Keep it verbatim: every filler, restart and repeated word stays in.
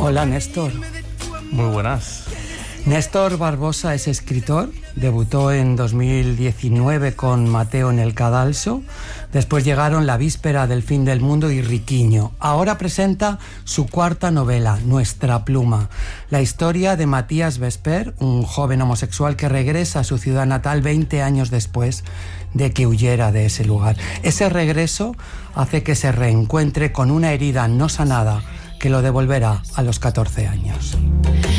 Hola, Néstor. Muy buenas. Néstor Barbosa es escritor, debutó en dos mil diecinueve con Mateo en el Cadalso, después llegaron La víspera del fin del mundo y Riquiño. Ahora presenta su cuarta novela, Nuestra pluma, la historia de Matías Vesper, un joven homosexual que regresa a su ciudad natal veinte años después de que huyera de ese lugar. Ese regreso hace que se reencuentre con una herida no sanada que lo devolverá a los catorce años.